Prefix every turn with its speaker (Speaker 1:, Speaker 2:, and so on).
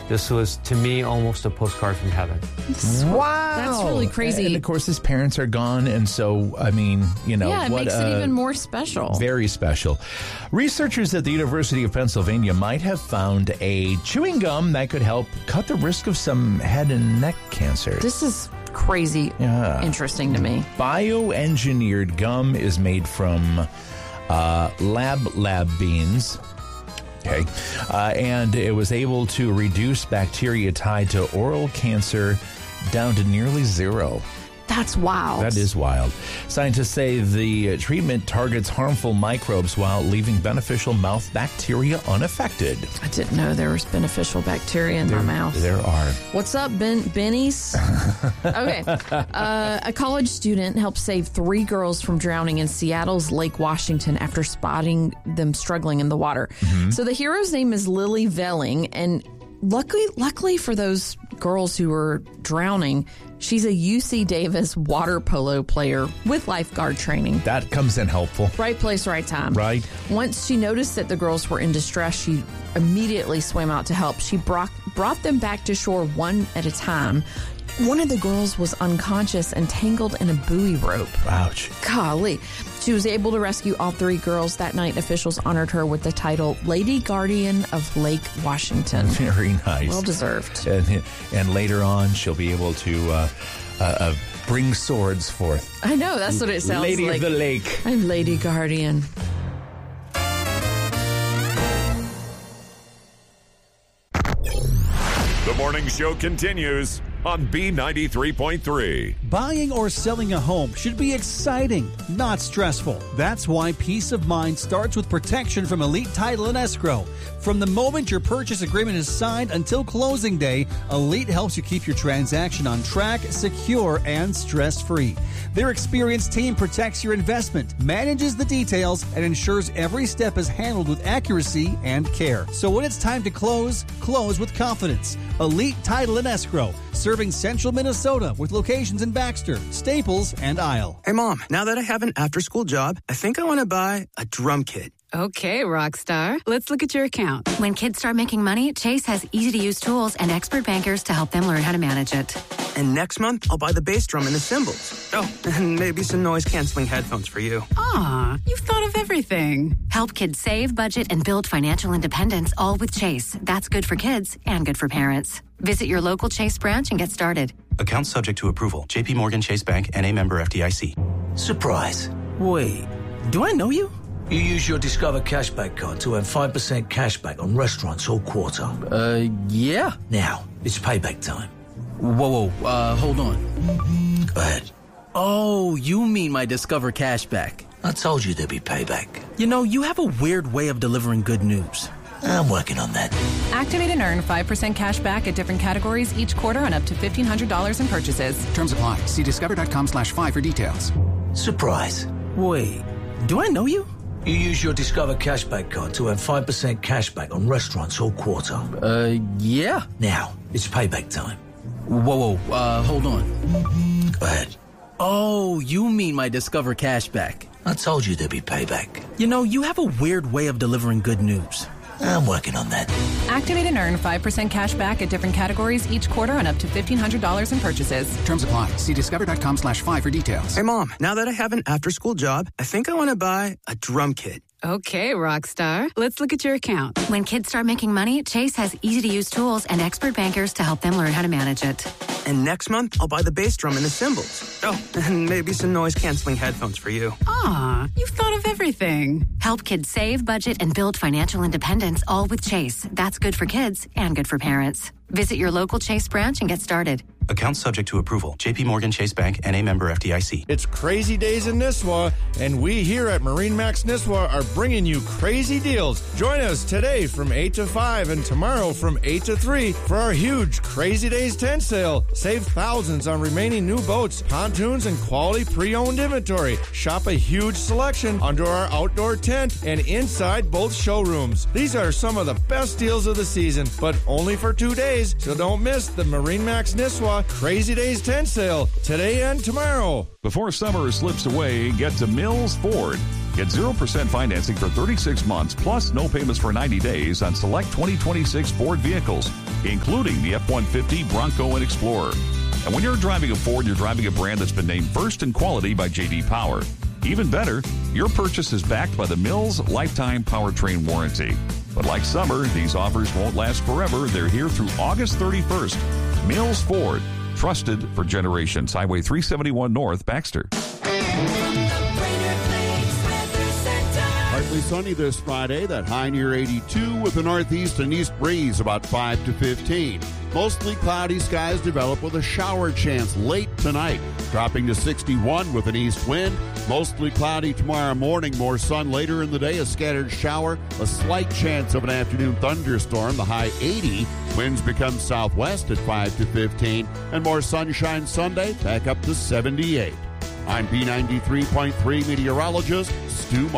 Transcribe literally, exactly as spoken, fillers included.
Speaker 1: This was, to me, almost a postcard from heaven.
Speaker 2: Wow.
Speaker 3: That's really crazy.
Speaker 2: And, of course, his parents are gone, and so, I mean, you know.
Speaker 3: Yeah, it
Speaker 2: what
Speaker 3: makes
Speaker 2: a,
Speaker 3: it even more special.
Speaker 2: Very special. Researchers at the University of Pennsylvania might have found a chewing gum that could help cut the risk of some head and neck cancer.
Speaker 3: This is crazy
Speaker 2: Yeah.
Speaker 3: interesting to me.
Speaker 2: Bioengineered gum is made from uh, lab lab beans. Okay. Uh, and it was able to reduce bacteria tied to oral cancer down to nearly zero.
Speaker 3: That's wild.
Speaker 2: That is wild. Scientists say the treatment targets harmful microbes while leaving beneficial mouth bacteria unaffected.
Speaker 3: I didn't know there was beneficial bacteria in
Speaker 2: There,
Speaker 3: my mouth.
Speaker 2: there are.
Speaker 3: What's up, Ben Benny's? Okay. Uh, a college student helped save three girls from drowning in Seattle's Lake Washington after spotting them struggling in the water.
Speaker 2: Mm-hmm.
Speaker 3: So the hero's name is Lily Velling, and luckily, luckily for those girls who were drowning, she's a U C Davis water polo player with lifeguard training.
Speaker 2: That comes in helpful.
Speaker 3: Right place, right time.
Speaker 2: Right.
Speaker 3: Once she noticed that the girls were in distress, she immediately swam out to help. She brought, brought them back to shore one at a time. One of the girls was unconscious and tangled in a buoy rope.
Speaker 2: Ouch.
Speaker 3: Golly. She was able to rescue all three girls. That night, officials honored her with the title Lady Guardian of Lake Washington.
Speaker 2: Very nice.
Speaker 3: Well deserved.
Speaker 2: And, and later on, she'll be able to uh, uh, uh, bring swords forth.
Speaker 3: I know, that's what it sounds
Speaker 2: Lady
Speaker 3: like.
Speaker 2: of the Lake.
Speaker 3: I'm Lady Guardian.
Speaker 4: The morning show continues on B ninety-three point three.
Speaker 5: Buying or selling a home should be exciting, not stressful. That's why peace of mind starts with protection from Elite Title and Escrow. From the moment your purchase agreement is signed until closing day, Elite helps you keep your transaction on track, secure, and stress-free. Their experienced team protects your investment, manages the details, and ensures every step is handled with accuracy and care. So when it's time to close, close with confidence. Elite Title and Escrow, serving central Minnesota with locations in Baxter, Staples, and Isle.
Speaker 6: Hey, Mom, now that I have an after-school job, I think I want to buy a drum kit.
Speaker 7: Okay, Rockstar. Let's look at your account.
Speaker 8: When kids start making money, Chase has easy-to-use tools and expert bankers to help them learn how to manage it.
Speaker 6: And next month, I'll buy the bass drum and the cymbals. Oh, and maybe some noise-canceling headphones for you.
Speaker 7: Aw, you've thought of everything.
Speaker 8: Help kids save, budget, and build financial independence, all with Chase. That's good for kids and good for parents. Visit your local Chase branch and get started.
Speaker 9: Account subject to approval. J P Morgan Chase Bank, N A member F D I C.
Speaker 10: Surprise. Wait, do I know you? You use your Discover Cashback card to earn five percent cashback on restaurants all quarter.
Speaker 11: Uh, yeah.
Speaker 10: Now, it's payback time.
Speaker 11: Whoa, whoa, uh, hold on.
Speaker 10: Go ahead.
Speaker 11: Oh, you mean my Discover Cashback.
Speaker 10: I told you there'd be payback.
Speaker 11: You know, you have a weird way of delivering good news.
Speaker 10: I'm working on that.
Speaker 12: Activate and earn five percent cash back at different categories each quarter on up to fifteen hundred dollars in purchases.
Speaker 13: Terms apply. See discover.com slash five for details.
Speaker 10: Surprise.
Speaker 11: Wait, do I know you?
Speaker 10: You use your Discover Cashback card to earn five percent cashback on restaurants all quarter.
Speaker 11: Uh, yeah.
Speaker 10: Now, it's payback time.
Speaker 11: Whoa, whoa, uh, hold on.
Speaker 10: Go ahead.
Speaker 11: Oh, you mean my Discover Cashback.
Speaker 10: I told you there'd be payback.
Speaker 11: You know, you have a weird way of delivering good news.
Speaker 10: I'm working on that.
Speaker 12: Activate and earn five percent cash back at different categories each quarter on up to fifteen hundred dollars in purchases.
Speaker 13: Terms apply. See discover.com slash five for details.
Speaker 6: Hey, Mom, now that I have an after-school job, I think I want to buy a drum kit.
Speaker 7: Okay, Rockstar. Let's look at your account.
Speaker 8: When kids start making money, Chase has easy-to-use tools and expert bankers to help them learn how to manage it.
Speaker 6: And next month, I'll buy the bass drum and the cymbals. Oh, and maybe some noise-canceling headphones for you.
Speaker 7: Aw, you've thought of everything.
Speaker 8: Help kids save, budget, and build financial independence, all with Chase. That's good for kids and good for parents. Visit your local Chase branch and get started.
Speaker 9: Account subject to approval. J P Morgan Chase Bank, N A member F D I C.
Speaker 14: It's crazy days in Nisswa, and we here at MarineMax Nisswa are bringing you crazy deals. Join us today from eight to five and tomorrow from eight to three for our huge Crazy Days tent sale. Save thousands on remaining new boats, pontoons, and quality pre-owned inventory. Shop a huge selection under our outdoor tent and inside both showrooms. These are some of the best deals of the season, but only for two days, so don't miss the MarineMax Nisswa Crazy Days tent sale today and tomorrow.
Speaker 15: Before summer slips away, get to Mills Ford. Get zero percent financing for thirty-six months, plus no payments for ninety days on select twenty twenty-six Ford vehicles. including the F one fifty, Bronco, and Explorer. And when you're driving a Ford, you're driving a brand that's been named first in quality by J D Power. Even better, your purchase is backed by the Mills Lifetime Powertrain Warranty. But like summer, these offers won't last forever. They're here through August thirty-first. Mills Ford, trusted for generations. Highway three seventy-one North, Baxter.
Speaker 16: Partly sunny this Friday, that high near eighty-two with a northeast and east breeze about five to fifteen. Mostly cloudy skies develop with a shower chance late tonight, dropping to sixty-one with an east wind. Mostly cloudy tomorrow morning, more sun later in the day, a scattered shower, a slight chance of an afternoon thunderstorm, the high eighty. Winds become southwest at five to fifteen, and more sunshine Sunday, back up to seventy-eight. I'm B ninety-three point three meteorologist Stu Martin.